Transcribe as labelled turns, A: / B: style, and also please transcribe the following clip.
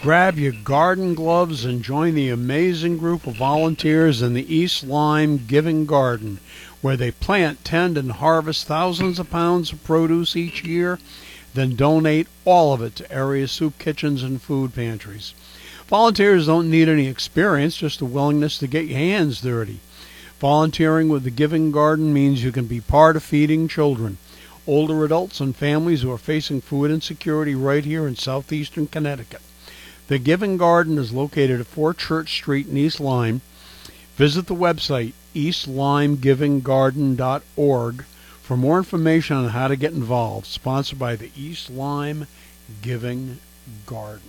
A: Grab your garden gloves and join the amazing group of volunteers in the East Lyme Giving Garden, where they plant, tend, and harvest thousands of pounds of produce each year, then donate all of it to area soup kitchens and food pantries. Volunteers don't need any experience, just a willingness to get your hands dirty. Volunteering with the Giving Garden means you can be part of feeding children, older adults, and families who are facing food insecurity right here in southeastern Connecticut. The Giving Garden is located at 4 Church Street in East Lyme. Visit the website eastlymeGivingGarden.org for more information on how to get involved. Sponsored by the East Lyme Giving Garden.